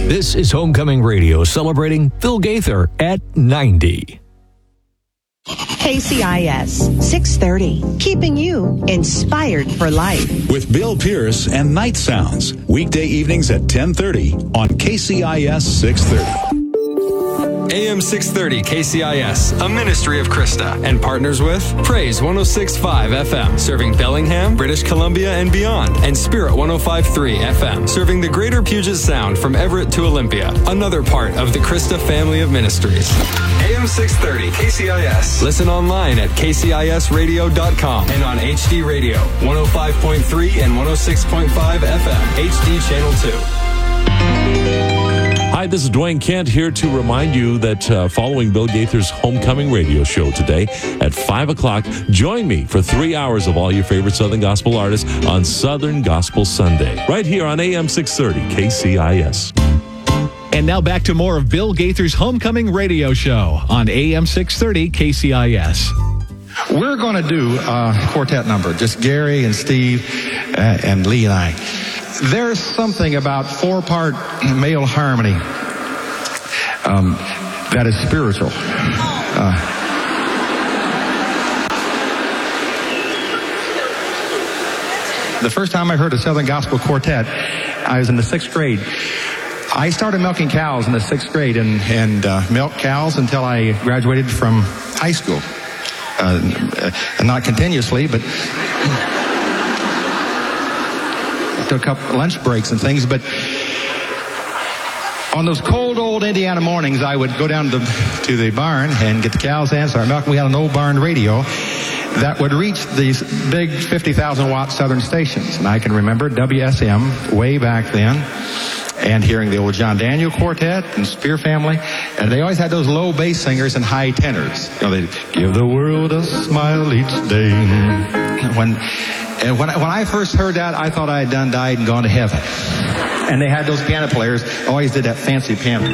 This is Homecoming Radio celebrating Bill Gaither at 90. KCIS 630, keeping you inspired for life. With Bill Pierce and Night Sounds, weekday evenings at 10:30 on KCIS 630. AM 630 KCIS, a ministry of Krista, and partners with Praise 106.5 FM, serving Bellingham, British Columbia, and beyond, and Spirit 105.3 FM, serving the greater Puget Sound from Everett to Olympia, another part of the Krista family of ministries. AM 630 KCIS. Listen online at kcisradio.com and on HD Radio, 105.3 and 106.5 FM, HD Channel 2. Hi, this is Dwayne Kent here to remind you that following Bill Gaither's Homecoming Radio Show today at 5 o'clock, join me for 3 hours of all your favorite Southern Gospel artists on Southern Gospel Sunday, right here on AM 630 KCIS. And now back to more of Bill Gaither's Homecoming Radio Show on AM 630 KCIS. We're going to do a quartet number, just Gary and Steve and Lee and I. There's something about four-part male harmony that is spiritual. The first time I heard a Southern Gospel Quartet, I was in the 6th grade. I started milking cows in the 6th grade and milked cows until I graduated from high school. Not continuously, but took up lunch breaks and things. But on those cold old Indiana mornings, I would go down to the barn and get the cows in, start milking. We had an old barn radio that would reach these big 50,000 watt southern stations. And I can remember WSM way back then, and hearing the old John Daniel Quartet and Spear Family, and they always had those low bass singers and high tenors. You know, they'd give the world a smile each day. When I first heard that, I thought I had died and gone to heaven. And they had those piano players, always did that fancy piano.